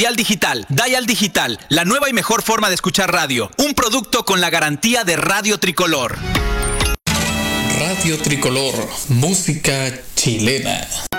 Dial Digital, la nueva y mejor forma de escuchar radio. Un producto con la garantía de Radio Tricolor. Radio Tricolor, música chilena.